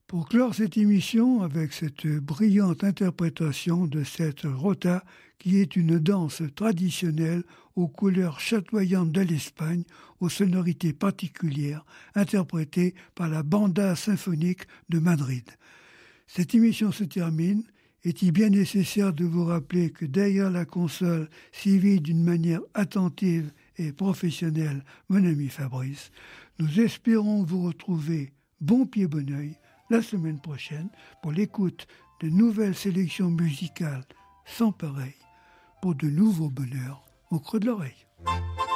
Pour clore cette émission avec cette brillante interprétation de cette rota qui est une danse traditionnelle aux couleurs chatoyantes de l'Espagne, aux sonorités particulières, interprétée par la Banda Symphonique de Madrid. Cette émission se termine. Est-il bien nécessaire de vous rappeler que derrière la console sévit d'une manière attentive et professionnelle mon ami Fabrice. Nous espérons vous retrouver bon pied bon oeil la semaine prochaine pour l'écoute de nouvelles sélections musicales sans pareil pour de nouveaux bonheurs au creux de l'oreille.